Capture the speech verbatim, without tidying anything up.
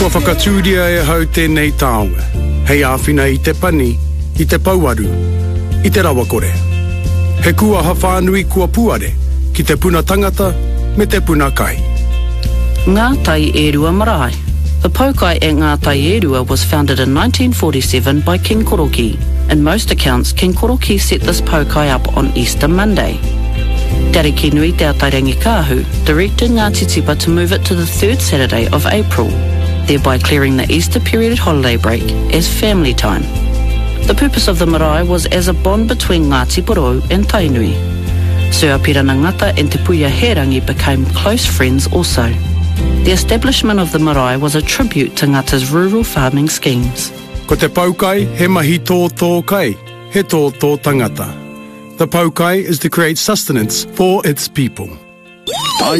Kua whakatūria e hau tēnei tāonga. Hei āwhina i te pani, i te pauaru, i te rawakore. He kua hawhanui kua puare, ki te puna tangata, me te puna kai. Ngātai Erua Marae. The Pokai at Ngātai Erua was founded in nineteen forty-seven by King Koroki. In most accounts, King Koroki set this Pokai up on Easter Monday. Tariki Nui Te Atairangi Kāhu directed Ngāti Tipa to move it to the third Saturday of April, thereby clearing the Easter period holiday break as family time. The purpose of the marae was as a bond between Ngāti Porou and Tainui. Sir Apirana Ngata and Te Puia Herangi became close friends also. The establishment of the marae was a tribute to Ngata's rural farming schemes. Ko te paukai, he mahi tō tō kai, he tō tō tangata. The paukai is to create sustenance for its people.